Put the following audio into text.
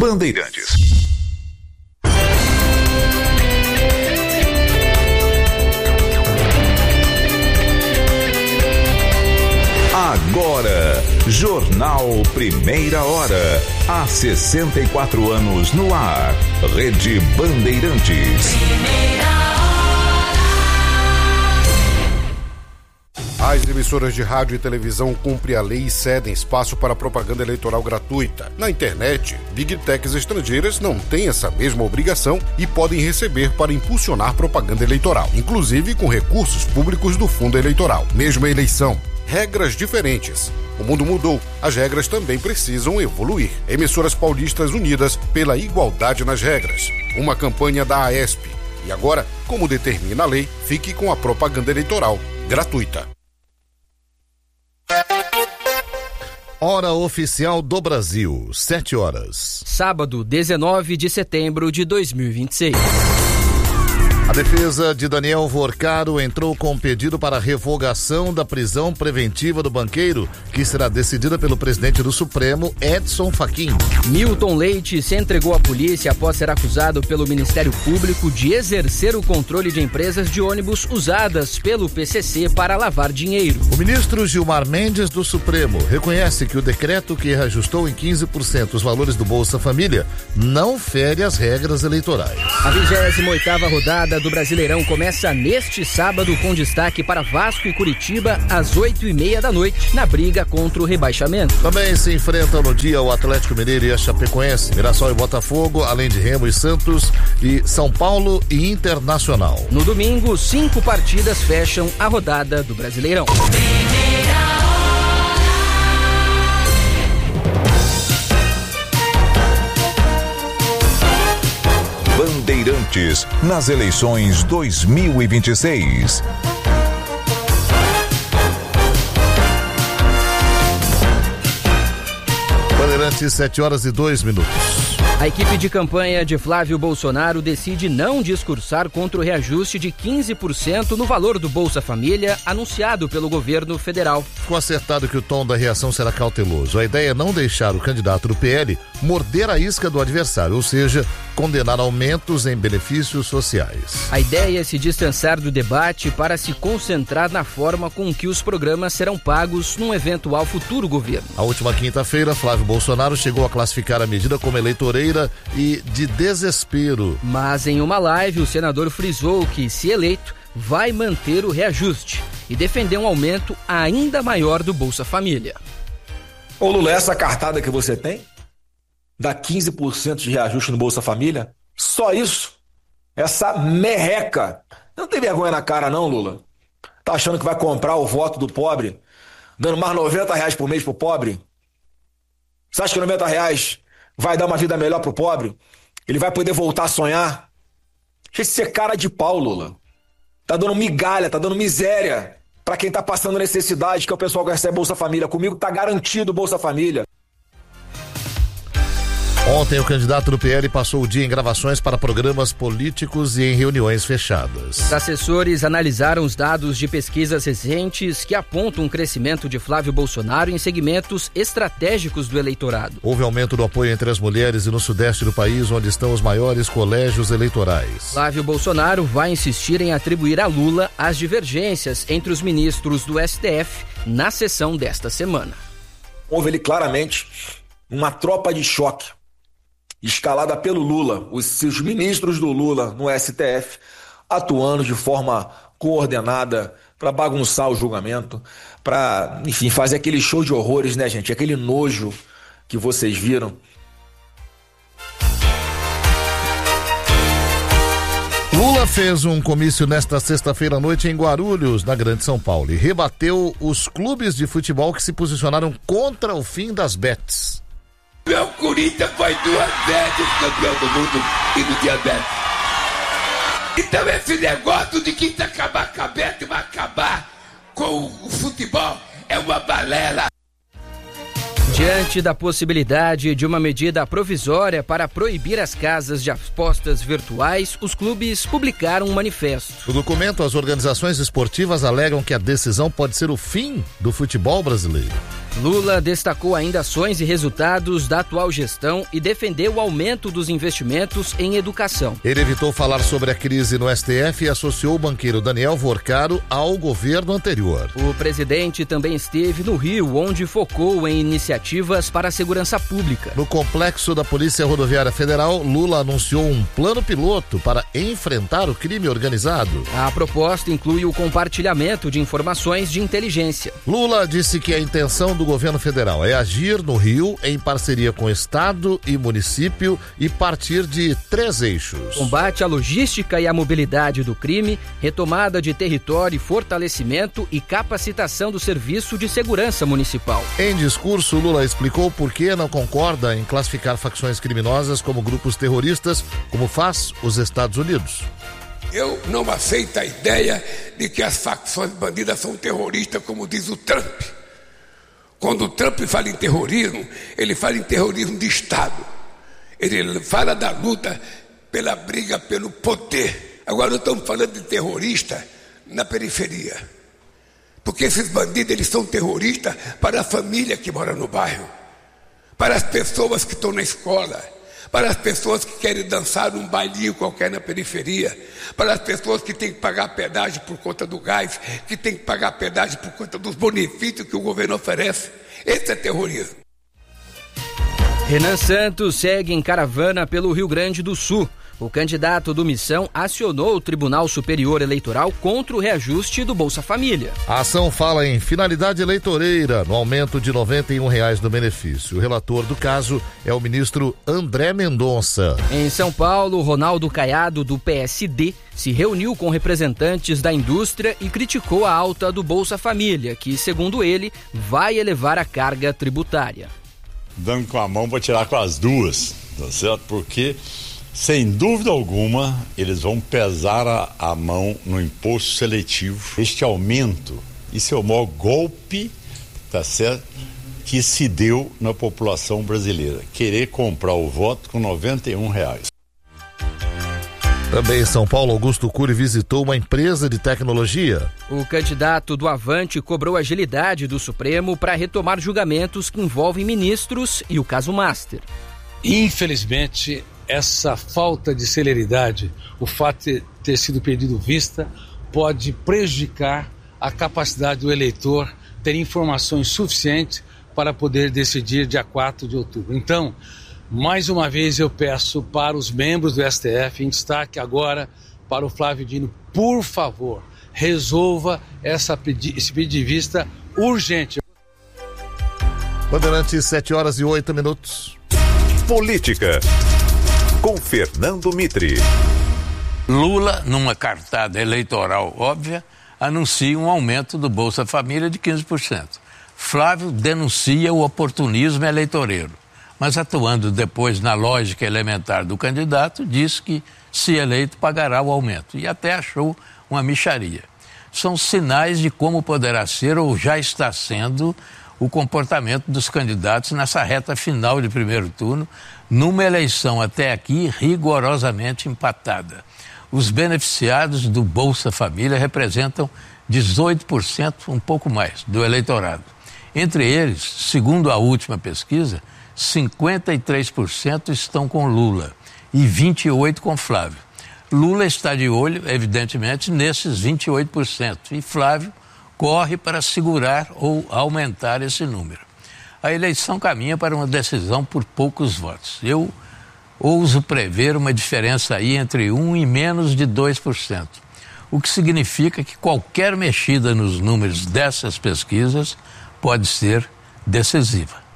Bandeirantes. Agora, Jornal Primeira Hora. Há 64 anos no ar. Rede Bandeirantes. As emissoras de rádio e televisão cumprem a lei e cedem espaço para propaganda eleitoral gratuita. Na internet, Big Techs estrangeiras não têm essa mesma obrigação e podem receber para impulsionar propaganda eleitoral, inclusive com recursos públicos do fundo eleitoral. Mesma eleição, regras diferentes. O mundo mudou, as regras também precisam evoluir. Emissoras paulistas unidas pela igualdade nas regras. Uma campanha da AESP. E agora, como determina a lei, fique com a propaganda eleitoral gratuita. Hora oficial do Brasil, 7 horas. Sábado, 19 de setembro de 2026. A defesa de Daniel Vorcaro entrou com pedido para revogação da prisão preventiva do banqueiro, que será decidida pelo presidente do Supremo, Edson Fachin. Milton Leite se entregou à polícia após ser acusado pelo Ministério Público de exercer o controle de empresas de ônibus usadas pelo PCC para lavar dinheiro. O ministro Gilmar Mendes do Supremo reconhece que o decreto que reajustou em 15% os valores do Bolsa Família não fere as regras eleitorais. A 28ª rodada do Brasileirão começa neste sábado com destaque para Vasco e Curitiba às 8h30 da noite, na briga contra o rebaixamento. Também se enfrentam no dia o Atlético Mineiro e a Chapecoense, Mirassol e Botafogo, além de Remo e Santos, e São Paulo e Internacional. No domingo, 5 partidas fecham a rodada do Brasileirão. Bandeirantes nas eleições 2026. Bandeirantes, 7 horas e 2 minutos. A equipe de campanha de Flávio Bolsonaro decide não discursar contra o reajuste de 15% no valor do Bolsa Família anunciado pelo governo federal. Ficou acertado que o tom da reação será cauteloso. A ideia é não deixar o candidato do PL morder a isca do adversário, ou seja, condenar aumentos em benefícios sociais. A ideia é se distanciar do debate para se concentrar na forma com que os programas serão pagos num eventual futuro governo. A última quinta-feira, Flávio Bolsonaro chegou a classificar a medida como eleitoreira e de desespero. Mas em uma live, o senador frisou que, se eleito, vai manter o reajuste e defender um aumento ainda maior do Bolsa Família. Ô Lula, essa cartada que você tem, dá 15% de reajuste no Bolsa Família, só isso? Essa merreca. Não tem vergonha na cara não, Lula? Tá achando que vai comprar o voto do pobre, dando mais R$90 por mês pro pobre? Você acha que R$90 vai dar uma vida melhor pro pobre? Ele vai poder voltar a sonhar? Deixa de ser cara de pau, Lula. Tá dando migalha, tá dando miséria pra quem tá passando necessidade, que é o pessoal que recebe Bolsa Família. Comigo tá garantido Bolsa Família. Ontem, o candidato do PL passou o dia em gravações para programas políticos e em reuniões fechadas. Os assessores analisaram os dados de pesquisas recentes que apontam um crescimento de Flávio Bolsonaro em segmentos estratégicos do eleitorado. Houve aumento do apoio entre as mulheres e no sudeste do país, onde estão os maiores colégios eleitorais. Flávio Bolsonaro vai insistir em atribuir a Lula as divergências entre os ministros do STF na sessão desta semana. Houve ali claramente uma tropa de choque escalada pelo Lula, os ministros do Lula no STF, atuando de forma coordenada para bagunçar o julgamento, para, enfim, fazer aquele show de horrores, né, gente? Aquele nojo que vocês viram. Lula fez um comício nesta sexta-feira à noite em Guarulhos, na Grande São Paulo, e rebateu os clubes de futebol que se posicionaram contra o fim das bets. Meu Corinthians foi 2 vezes campeão do mundo e do diabetes. Então esse negócio de que acabar com a bet vai acabar com o futebol é uma balela. Diante da possibilidade de uma medida provisória para proibir as casas de apostas virtuais, os clubes publicaram um manifesto. No documento, as organizações esportivas alegam que a decisão pode ser o fim do futebol brasileiro. Lula destacou ainda ações e resultados da atual gestão e defendeu o aumento dos investimentos em educação. Ele evitou falar sobre a crise no STF e associou o banqueiro Daniel Vorcaro ao governo anterior. O presidente também esteve no Rio, onde focou em iniciativas para a segurança pública. No complexo da Polícia Rodoviária Federal, Lula anunciou um plano piloto para enfrentar o crime organizado. A proposta inclui o compartilhamento de informações de inteligência. Lula disse que a intenção do governo federal é agir no Rio em parceria com Estado e município e partir de 3 eixos. Combate à logística e à mobilidade do crime, retomada de território, fortalecimento e capacitação do Serviço de Segurança Municipal. Em discurso, Lula explicou por que não concorda em classificar facções criminosas como grupos terroristas, como faz os Estados Unidos. Eu não aceito a ideia de que as facções bandidas são terroristas, como diz o Trump. Quando o Trump fala em terrorismo, ele fala em terrorismo de Estado. Ele fala da luta pela briga pelo poder. Agora nós estamos falando de terrorista na periferia. Porque esses bandidos, eles são terroristas para a família que mora no bairro, para as pessoas que estão na escola, para as pessoas que querem dançar num bailinho qualquer na periferia, para as pessoas que têm que pagar pedágio por conta do gás, que têm que pagar pedágio por conta dos benefícios que o governo oferece. Esse é terrorismo. Renan Santos segue em caravana pelo Rio Grande do Sul. O candidato do Missão acionou o Tribunal Superior Eleitoral contra o reajuste do Bolsa Família. A ação fala em finalidade eleitoreira no aumento de R$ 91 do benefício. O relator do caso é o ministro André Mendonça. Em São Paulo, Ronaldo Caiado, do PSD, se reuniu com representantes da indústria e criticou a alta do Bolsa Família, que, segundo ele, vai elevar a carga tributária. Dando com a mão para tirar com as duas, tá certo? Porque, sem dúvida alguma, eles vão pesar a mão no imposto seletivo. Este aumento, isso é o maior golpe, tá certo, que se deu na população brasileira. Querer comprar o voto com R$ 91. Também em São Paulo, Augusto Cury visitou uma empresa de tecnologia. O candidato do Avante cobrou agilidade do Supremo para retomar julgamentos que envolvem ministros e o caso Master. Infelizmente, essa falta de celeridade, o fato de ter sido pedido vista, pode prejudicar a capacidade do eleitor ter informações suficientes para poder decidir dia 4 de outubro. Então, mais uma vez eu peço para os membros do STF, em destaque agora para o Flávio Dino, por favor, resolva esse pedido de vista urgente. Bandeirantes, 7h08. Política, com Fernando Mitre. Lula, numa cartada eleitoral óbvia, anuncia um aumento do Bolsa Família de 15%. Flávio denuncia o oportunismo eleitoreiro, mas atuando depois na lógica elementar do candidato, diz que, se eleito, pagará o aumento. E até achou uma mixaria. São sinais de como poderá ser ou já está sendo o comportamento dos candidatos nessa reta final de primeiro turno, numa eleição até aqui rigorosamente empatada. Os beneficiados do Bolsa Família representam 18%, um pouco mais, do eleitorado. Entre eles, segundo a última pesquisa, 53% estão com Lula e 28% com Flávio. Lula está de olho, evidentemente, nesses 28% e Flávio corre para segurar ou aumentar esse número. A eleição caminha para uma decisão por poucos votos. Eu ouso prever uma diferença aí entre 1% e menos de 2%, o que significa que qualquer mexida nos números dessas pesquisas pode ser decisiva.